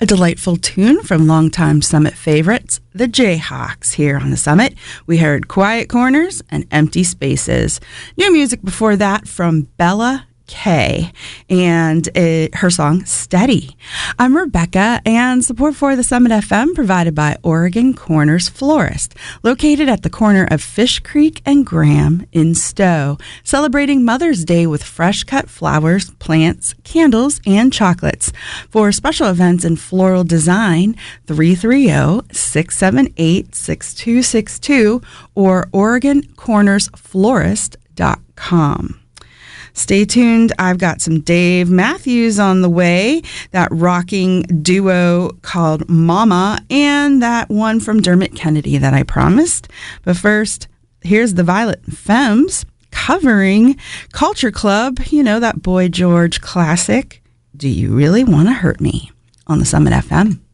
A delightful tune from longtime Summit favorites, the Jayhawks. Here on the Summit, we heard Quiet Corners and Empty Spaces. New music before that from Bella K and her song Steady. I'm Rebecca, and support for the Summit FM provided by Oregon Corners Florist, located at the corner of Fish Creek and Graham in Stowe, celebrating Mother's Day with fresh cut flowers, plants, candles, and chocolates. For special events in floral design, 330-678-6262 or OregonCornersFlorist.com. Stay tuned. I've got some Dave Matthews on the way, that rocking duo called Mama, and that one from Dermot Kennedy that I promised. But first, here's the Violet Femmes covering Culture Club, you know, that Boy George classic, Do You Really Want to Hurt Me, on the Summit FM.